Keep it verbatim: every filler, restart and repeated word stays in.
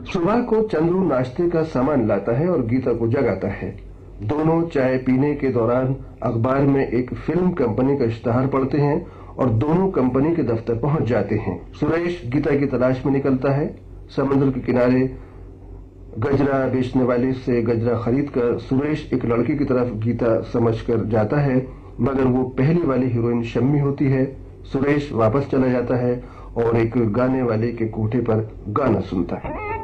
सुबह को चंद्रू नाश्ते का सामान लाता है और गीता को जगाता है। दोनों चाय पीने के दौरान अखबार में एक फिल्म कंपनी का इश्तेहार पढ़ते हैं और दोनों कंपनी के दफ्तर पहुंच जाते हैं। सुरेश गीता की तलाश में निकलता है। समुद्र के किनारे गजरा बेचने वाले से गजरा खरीदकर सुरेश एक लड़की की तरफ गीता समझकर जाता है, मगर वो पहली वाली हीरोइन शम्मी होती है। सुरेश वापस चला जाता है और एक गाने वाले के कोठे पर गाना सुनता है।